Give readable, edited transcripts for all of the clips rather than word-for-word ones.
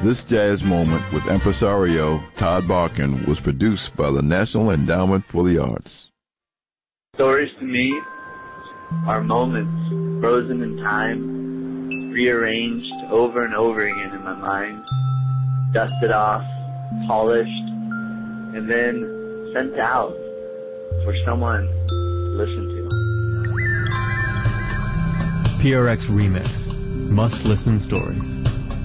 This Jazz Moment with impresario Todd Barkin was produced by the National Endowment for the Arts. Stories to me are moments frozen in time, rearranged over and over again in my mind, dusted off, polished, and then sent out for someone to listen to. PRX Remix. Must-listen stories.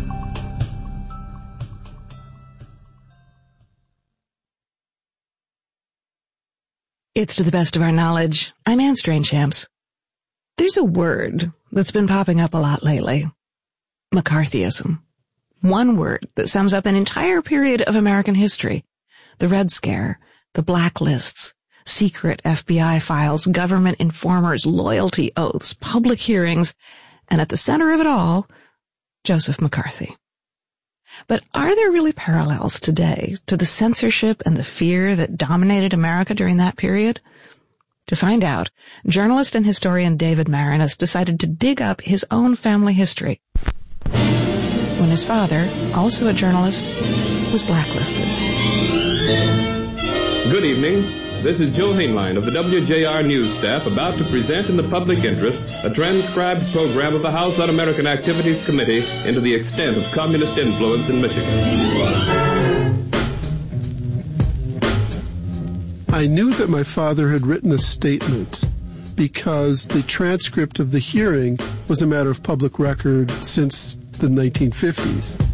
It's To the Best of Our Knowledge. I'm Anne Strange-Champs. There's a word that's been popping up a lot lately. McCarthyism. One word that sums up an entire period of American history. The Red Scare, the blacklists, secret FBI files, government informers, loyalty oaths, public hearings, and at the center of it all, Joseph McCarthy. But are there really parallels today to the censorship and the fear that dominated America during that period? To find out, journalist and historian David Maraniss decided to dig up his own family history when his father, also a journalist, was blacklisted. Good evening. This is Joe Hainline of the WJR News staff about to present in the public interest a transcribed program of the House Un-American Activities Committee into the extent of communist influence in Michigan. I knew that my father had written a statement because the transcript of the hearing was a matter of public record since the 1950s.